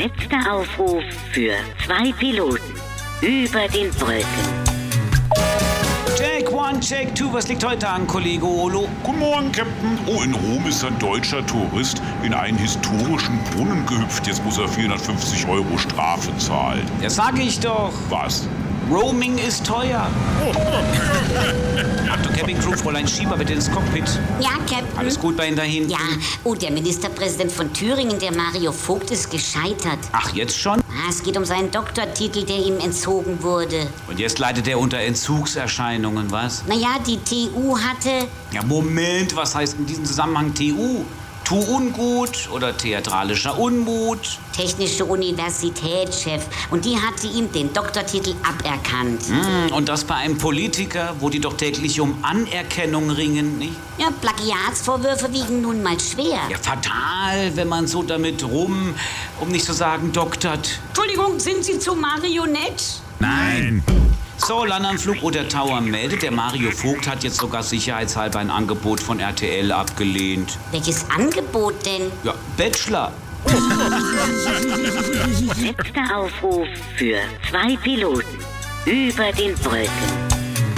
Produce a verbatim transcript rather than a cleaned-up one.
Letzter Aufruf für zwei Piloten über den Brücken. Check one, check two. Was liegt heute an, Kollege Olo? Guten Morgen, Captain. Oh, in Rom ist ein deutscher Tourist in einen historischen Brunnen gehüpft. Jetzt muss er vierhundertfünfzig Euro Strafe zahlen. Das sage ich doch. Was? Roaming ist teuer. Achtung, Cabin Crew, Fräulein Schieber, bitte ins Cockpit. Ja, Captain. Alles gut bei Ihnen da hinten? Ja, oh, der Ministerpräsident von Thüringen, der Mario Vogt, ist gescheitert. Ach, jetzt schon? Ah, es geht um seinen Doktortitel, der ihm entzogen wurde. Und jetzt leidet er unter Entzugserscheinungen, was? Naja, die T U hatte... Ja, Moment, was heißt in diesem Zusammenhang T U? Tu ungut oder theatralischer Unmut? Technische Universitätschef. Und die hatte ihm den Doktortitel aberkannt. Mm, und das bei einem Politiker, wo die doch täglich um Anerkennung ringen, nicht? Ja, Plagiatsvorwürfe wiegen nun mal schwer. Ja, fatal, wenn man so damit rum, um nicht zu sagen, doktert. Entschuldigung, sind Sie zu Marionette? Nein. So, Landanflug oder Tower meldet, der Mario Vogt hat jetzt sogar sicherheitshalber ein Angebot von R T L abgelehnt. Welches Angebot denn? Ja, Bachelor. Letzter Aufruf für zwei Piloten über den Brücken.